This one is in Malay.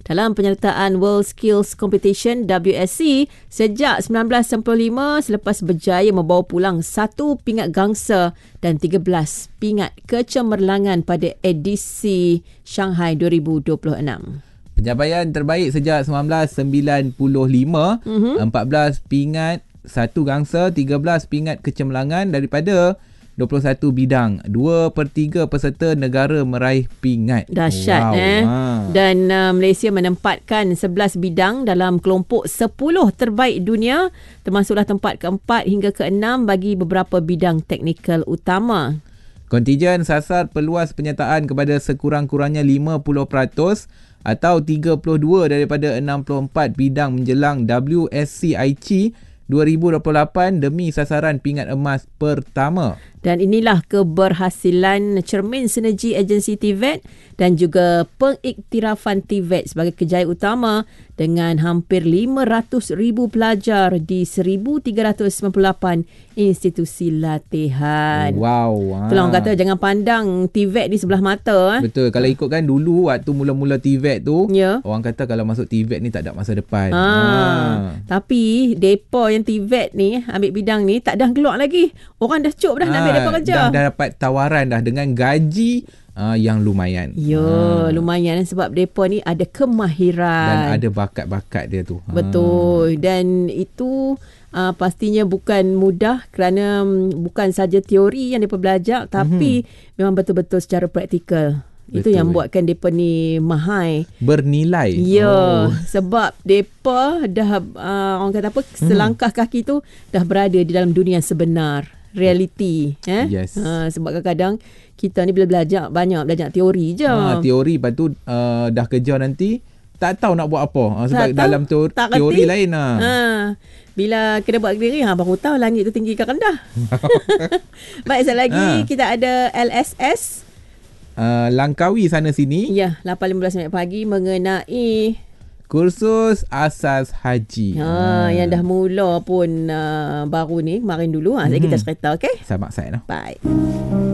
dalam penyertaan World Skills Competition WSC sejak 1995 selepas berjaya membawa pulang 1 pingat gangsa dan 13 pingat kecemerlangan pada edisi Shanghai 2026. Pencapaian terbaik sejak 1995, 14 pingat, 1 gangsa, 13 pingat kecemerlangan daripada 21 bidang. 2/3 peserta negara meraih pingat. Dahsyat. Dan Malaysia menempatkan 11 bidang dalam kelompok 10 terbaik dunia, termasuklah tempat ke-4 hingga ke-6 bagi beberapa bidang teknikal utama. Kontijen sasar peluas penyertaan kepada sekurang-kurangnya 50% atau 32 daripada 64 bidang menjelang WSC Aichi 2028 demi sasaran pingat emas pertama. Dan inilah keberhasilan cermin sinergi agensi TVET dan juga pengiktirafan TVET sebagai kejayaan utama dengan hampir 500,000 pelajar di 1,398 institusi latihan. Wow. Itulah orang kata jangan pandang TVET di sebelah mata. Betul. Kalau ikutkan dulu waktu mula-mula TVET tu, ya, orang kata kalau masuk TVET ni tak ada masa depan. Tapi depa yang TVET ni ambil bidang ni tak dah keluar lagi. Orang dah cuk dah nak ambil depa kerja. Dah dapat tawaran dah dengan gaji yang lumayan. Lumayan sebab depa ni ada kemahiran dan ada bakat-bakat dia tu. Betul. Dan itu pastinya bukan mudah kerana bukan saja teori yang depa belajar tapi memang betul-betul secara praktikal. Itu yang buatkan depa ni mahal, bernilai. Sebab depa dah orang kata apa, selangkah kaki tu dah berada di dalam dunia sebenar, realiti. Yes. Sebab kadang-kadang kita ni bila belajar teori je. Teori, lepas tu dah kerja nanti tak tahu nak buat apa. Sebab dalam teori lain. Bila kena buat diri, baru tahu langit tu tinggi ke rendah. Baik, sekali lagi kita ada LSS. Langkawi sana sini. Ya, 8.15 pagi mengenai kursus asas haji. Yang dah mula pun baru ni, kemarin dulu. Kita cerita, okey? Sama saya. Bye.